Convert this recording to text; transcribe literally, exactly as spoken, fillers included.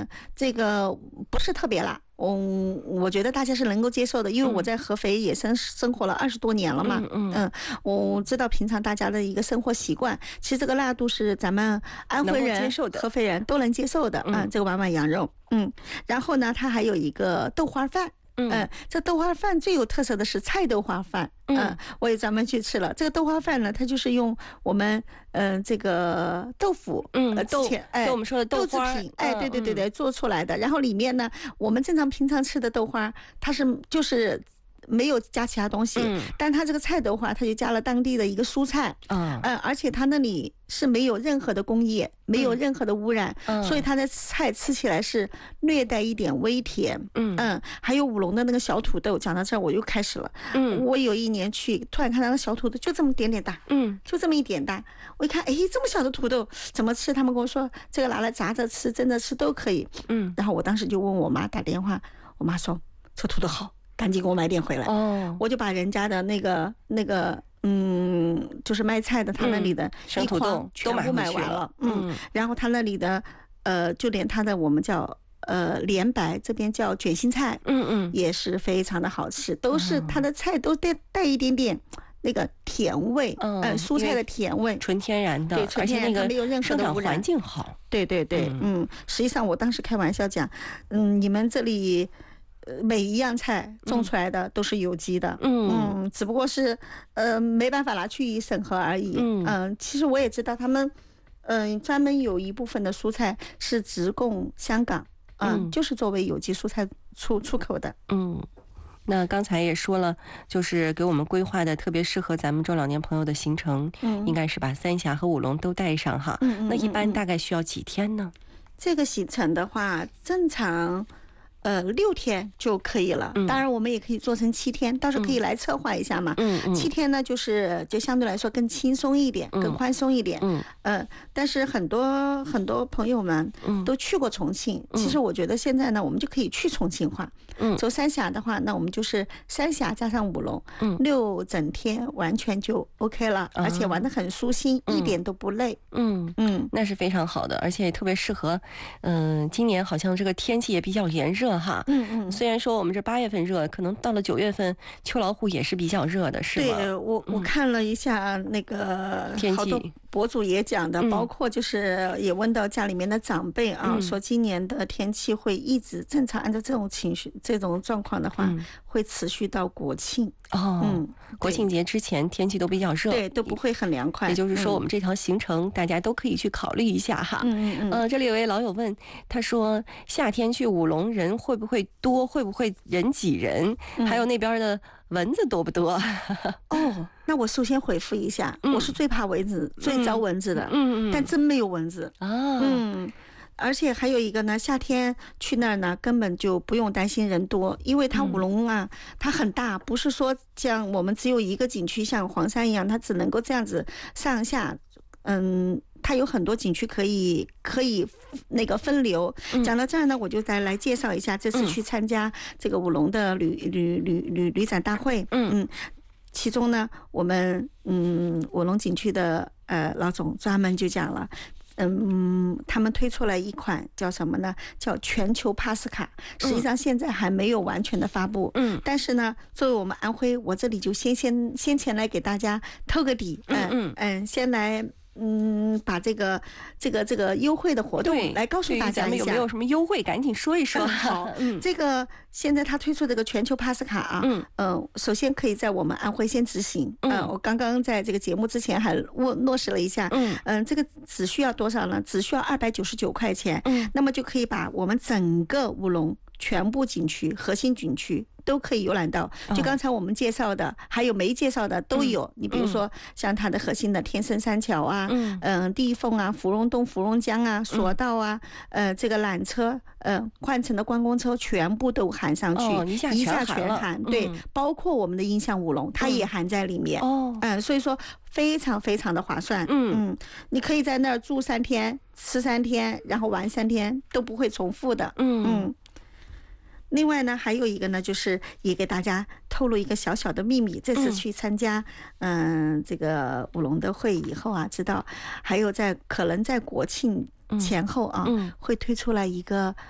呢，这个不是特别辣。嗯，我觉得大家是能够接受的，因为我在合肥也生生活了二十多年了嘛。嗯嗯，我知道平常大家的一个生活习惯，其实这个辣度是咱们安徽人、合肥人都能接受的。嗯，这个碗碗羊肉，嗯，然后呢，它还有一个豆花饭。嗯、呃，这豆花饭最有特色的是菜豆花饭。嗯、呃，我也专门去吃了。这个豆花饭呢，它就是用我们嗯、呃、这个豆腐， 嗯， 呃， 豆， 哎， 就我们说的豆花豆制品，哎，对对对对，做出来的。然后里面呢，我们正常平常吃的豆花，它是就是没有加其他东西，嗯、但它这个菜豆花，它就加了当地的一个蔬菜，嗯、呃，而且它那里是没有任何的工业，没有任何的污染，嗯、所以它的菜吃起来是略带一点微甜，嗯嗯，还有武隆的那个小土豆，讲到这儿我又开始了，嗯，我有一年去，突然看到那小土豆就这么点点大，嗯，就这么一点大，我一看，哎，这么小的土豆怎么吃？他们跟我说这个拿来炸着吃，蒸着吃都可以，嗯，然后我当时就问我妈打电话，我妈说这土豆好。赶紧给我买点回来，哦，我就把人家的那个那个嗯，就是卖菜的他那里的一筐全部买完了，嗯，嗯然后他那里的呃，就连他的我们叫呃莲白这边叫卷心菜，嗯嗯，也是非常的好吃，都是他的菜都带带一点点。那个甜味，嗯、呃，蔬菜的甜味， 纯天然的， 对，纯天然，它没有任何的污染， 环境好。 对对对，嗯，嗯实际上我当时开玩笑讲，嗯，你们这里。呃，每一样菜种出来的都是有机的，嗯嗯，只不过是呃没办法拿去审核而已，嗯、呃，其实我也知道他们，嗯、呃，专门有一部分的蔬菜是直供香港，呃、嗯，就是作为有机蔬菜出出口的， 嗯。那刚才也说了，就是给我们规划的特别适合咱们中老年朋友的行程，嗯，应该是把三峡和武隆都带上哈，嗯嗯嗯嗯那一般大概需要几天呢？ 这个行程的话，正常。呃，六天就可以了。当然，我们也可以做成七天，到时候可以来策划一下嘛。嗯嗯。七天呢，就是就相对来说更轻松一点，更宽松一点。嗯。呃，但是很多很多朋友们都去过重庆，其实我觉得现在呢，我们就可以去重庆化。嗯。走三峡的话，那我们就是三峡加上武隆，嗯，六整天完全就 OK 了，而且玩得很舒心，一点都不累。 嗯嗯，那是非常好的，而且也特别适合。嗯，今年好像这个天气也比较炎热。哈，嗯嗯，虽然说我们这八月份热，可能到了九月份，秋老虎也是比较热的，是吗？ 对，我我看了一下那个好多博主也讲的，包括就是也问到家里面的长辈啊，说今年的天气会一直正常，按照这种情绪、这种状况的话，会持续到国庆。 哦，嗯，国庆节之前天气都比较热， 对，都不会很凉快。 也就是说，我们这条行程大家都可以去考虑一下哈。嗯嗯嗯。呃，这里有位老友问，他说夏天去武隆人会不会多？会不会人挤人？还有那边的蚊子多不多？ 哦，那我首先回复一下，我是最怕蚊子、最招蚊子的。嗯嗯。但真没有蚊子啊。嗯。而且还有一个呢，夏天去那儿呢，根本就不用担心人多，因为它武隆啊，它很大，不是说像我们只有一个景区，像黄山一样，它只能够这样子上下，嗯。它有很多景区可以可以那个分流。讲到这儿呢，我就再来介绍一下这次去参加这个武隆的旅旅旅旅旅展大会。嗯嗯，其中呢，我们嗯武隆景区的呃老总专门就讲了。嗯，他们推出来一款叫什么呢？叫全球 Pass 卡，实际上现在还没有完全的发布。嗯，但是呢，作为我们安徽，我这里就先先先前来给大家透个底。嗯嗯嗯，先来。嗯，把这个这个这个优惠的活动来告诉大家一下， 咱们有没有什么优惠？赶紧说一说。 嗯、好，嗯，这个现在他推出这个全球 Pass 卡啊，嗯嗯、呃，首先可以在我们安徽先执行。嗯、呃，我刚刚在这个节目之前还落落实了一下。嗯嗯、呃，这个只需要多少呢？只需要二百九十九块钱。嗯，那么就可以把我们整个武隆全部景区、核心景区。都可以游览到，就刚才我们介绍的，哦、还有没介绍的都有。嗯、你比如说，像它的核心的天生三桥啊，嗯、呃，地凤啊，芙蓉洞、芙蓉江啊，索道啊，嗯、呃，这个缆车，呃，换乘的观光车全部都含上去， 哦、一下一下全含。对，嗯、包括我们的印象武隆，它也含在里面。哦，嗯、呃，所以说非常非常的划算。嗯嗯，你可以在那儿住三天，吃三天，然后玩三天，都不会重复的。嗯嗯。另外呢，还有一个呢，就是也给大家透露一个小小的秘密。这次去参加，嗯、呃，这个武隆的会以后啊，知道还有在可能在国庆前后啊，嗯、会推出来一个